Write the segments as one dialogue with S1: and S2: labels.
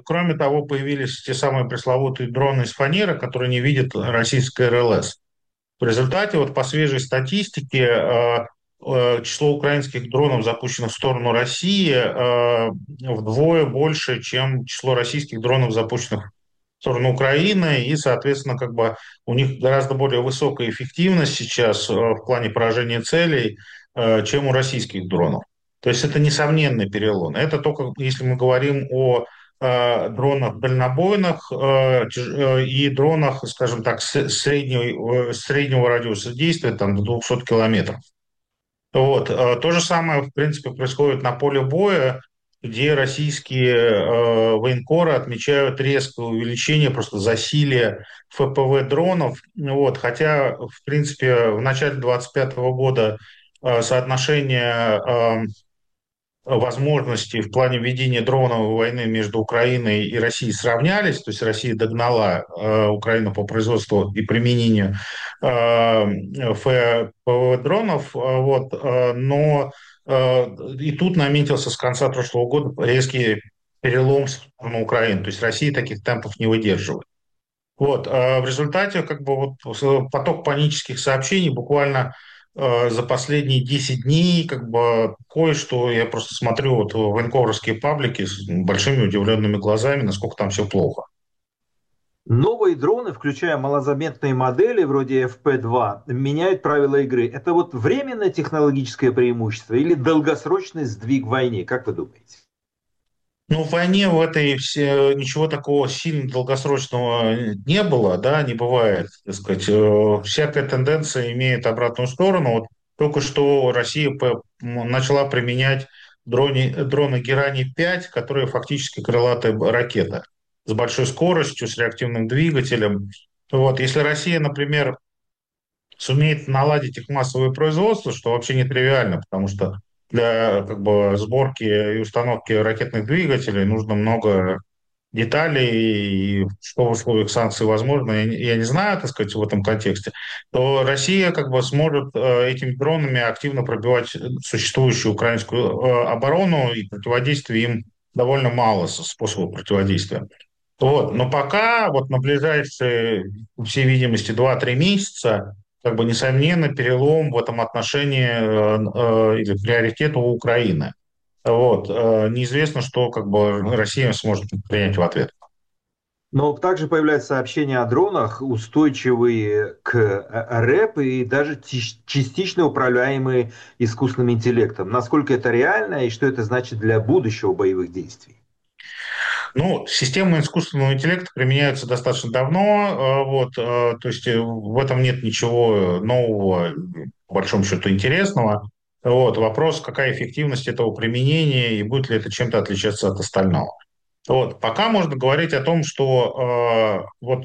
S1: кроме того, появились те самые пресловутые дроны из фанеры, которые не видят российское РЛС. В результате, вот по свежей статистике, число украинских дронов, запущенных в сторону России, вдвое больше, чем число российских дронов, запущенных в сторону Украины, и, соответственно, как бы у них гораздо более высокая эффективность сейчас в плане поражения целей, чем у российских дронов. То есть это несомненный перелом. Это только если мы говорим о дронах дальнобойных и дронах, скажем так, среднего радиуса действия, там, до 200 километров. Вот. То же самое, в принципе, происходит на поле боя, где российские военкоры отмечают резкое увеличение просто засилия ФПВ дронов. Вот. Хотя, в принципе, в начале 2025 года соотношение возможности в плане ведения дроновой войны между Украиной и Россией сравнялись, то есть Россия догнала Украину по производству и применению ФПВ дронов, вот, но и тут наметился с конца прошлого года резкий перелом в сторону Украины, то есть Россия таких темпов не выдерживает. Вот, в результате как бы вот поток панических сообщений буквально за последние 10 дней, как бы кое-что, я просто смотрю вот в военкоровские паблики с большими удивленными глазами, насколько там все плохо.
S2: Новые дроны, включая малозаметные модели вроде FP2, меняют правила игры. Это вот временное технологическое преимущество или долгосрочный сдвиг в войне? Как вы думаете?
S1: Ну, в войне в этой ничего такого сильно долгосрочного не было, да, не бывает, так сказать. Всякая тенденция имеет обратную сторону. Вот только что Россия начала применять дроны Герани-5, которые фактически крылатые ракеты с большой скоростью, с реактивным двигателем. Вот, если Россия, например, сумеет наладить их массовое производство, что вообще нетривиально, потому что для как бы, сборки и установки ракетных двигателей нужно много деталей, и что в условиях санкций возможно, я не знаю, так сказать, в этом контексте, то Россия как бы сможет этими дронами активно пробивать существующую украинскую оборону, и противодействия им довольно мало способов противодействия. Вот. Но пока, вот на ближайшие, по всей видимости, 2-3 месяца, как бы несомненно, перелом в этом отношении или приоритет у Украины. Вот. Неизвестно, что как бы Россия сможет принять в ответ.
S2: Но также появляются сообщения о дронах, устойчивые к РЭП и даже частично управляемые искусственным интеллектом. Насколько это реально и что это значит для будущего боевых действий?
S1: Ну, системы искусственного интеллекта применяются достаточно давно, вот, то есть в этом нет ничего нового, по большому счету, интересного. Вот, вопрос, какая эффективность этого применения и будет ли это чем-то отличаться от остального. Вот, пока можно говорить о том, что вот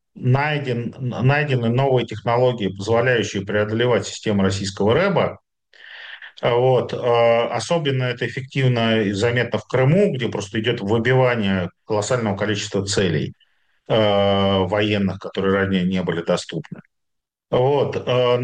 S1: найдены новые технологии, позволяющие преодолевать систему российского рэба. Вот. Особенно это эффективно и заметно в Крыму, где просто идет выбивание колоссального количества целей военных, которые ранее не были доступны. Вот.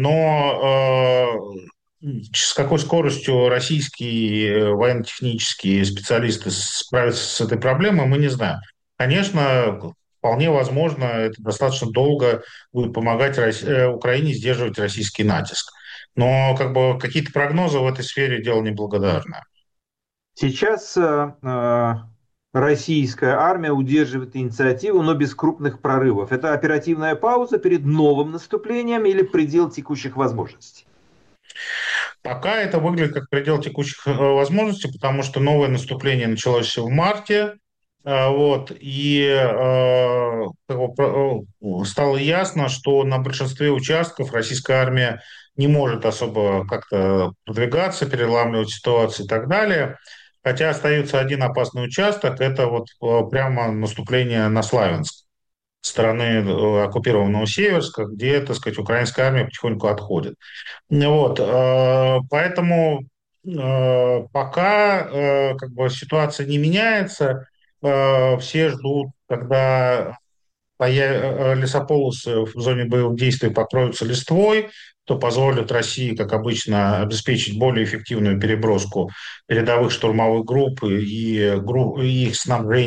S1: Но с какой скоростью российские военно-технические специалисты справятся с этой проблемой, мы не знаем. Конечно, вполне возможно, это достаточно долго будет помогать Украине сдерживать российский натиск. Но как бы какие-то прогнозы в этой сфере дело неблагодарное.
S2: Сейчас российская армия удерживает инициативу, но без крупных прорывов. Это оперативная пауза перед новым наступлением или предел текущих возможностей?
S1: Пока это выглядит как предел текущих возможностей, потому что новое наступление началось в марте, вот, и стало ясно, что на большинстве участков российская армия не может особо как-то продвигаться, переламливать ситуацию и так далее. Хотя остается один опасный участок, это вот прямо наступление на Славянск стороны оккупированного Северска, где, так сказать, украинская армия потихоньку отходит. Вот, поэтому пока как бы ситуация не меняется, все ждут, когда лесополосы в зоне боевых действий покроются листвой, то позволит России, как обычно, обеспечить более эффективную переброску передовых штурмовых групп и их снабжение